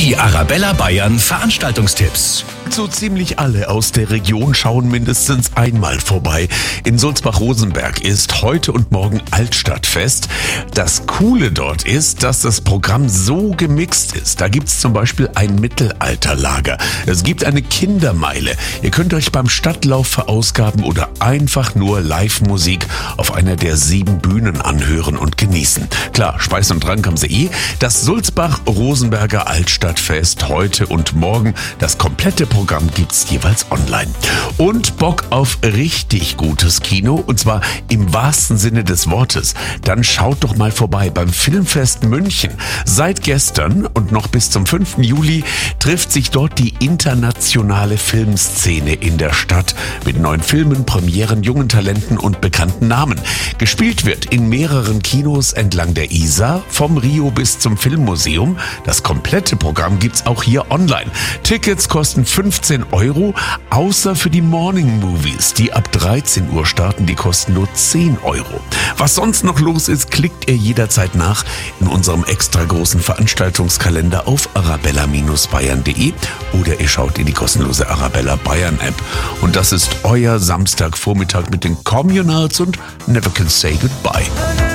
Die Arabella Bayern Veranstaltungstipps. So ziemlich alle aus der Region schauen mindestens einmal vorbei. In Sulzbach-Rosenberg ist heute und morgen Altstadtfest. Das Coole dort ist, dass das Programm so gemixt ist. Da gibt's zum Beispiel ein Mittelalterlager. Es gibt eine Kindermeile. Ihr könnt euch beim Stadtlauf verausgaben oder einfach nur Live-Musik auf einer der 7 Bühnen anhören und genießen. Klar, Speis und Trank haben sie Das Sulzbach-Rosenberger Altstadtfest heute und morgen. Das komplette Programm gibt's jeweils online. Und Bock auf richtig gutes Kino, und zwar im wahrsten Sinne des Wortes, dann schaut doch mal vorbei beim Filmfest München. Seit gestern und noch bis zum 5. Juli trifft sich dort die internationale Filmszene in der Stadt mit neuen Filmen, Premieren, jungen Talenten und bekannten Namen. Gespielt wird in mehreren Kinos entlang der Isar, vom Rio bis zum Filmmuseum. Das komplette Programm gibt's auch hier online. Tickets kosten 15 €, außer für die Morning Movies, die ab 13 Uhr starten, die kosten nur 10 €. Was sonst noch los ist, klickt ihr jederzeit nach in unserem extra großen Veranstaltungskalender auf arabella-bayern.de oder ihr schaut in die kostenlose Arabella Bayern App. Und das ist euer Samstagvormittag mit den Communals und Never Can Say Goodbye.